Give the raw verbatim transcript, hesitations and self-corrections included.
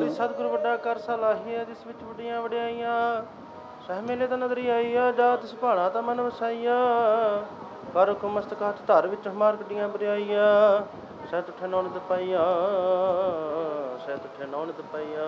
ਜੀ ਸਤਿਗੁਰੂ ਵੱਡਾ ਕਰ ਸਲਾਹੀ ਹੈ, ਜਿਸ ਵਿੱਚ ਵੱਡੀਆਂ ਵਡਿਆਈਆਂ ਸਹਿ ਮੇਲੇ ਤਾਂ ਨਜ਼ਰੀ ਆਈਆ। ਜਾਤ ਸੁਭਾਣਾ ਤਾਂ ਮਨ ਵਸਾਈਆ, ਕਰ ਹੁਕਮ ਮਸਤਕ ਹੱਥ ਧਰ ਵਿੱਚ ਹਮਾਰ ਗੱਡੀਆਂ ਬਰਿਆਈਆ। ਸਹਿ ਤੁਠੇ ਨੌ ਨਿਤ ਪਾਈਆ, ਸਹਿ ਤੁਠੇ ਨੌ ਨਿਤ ਪਾਈਆ।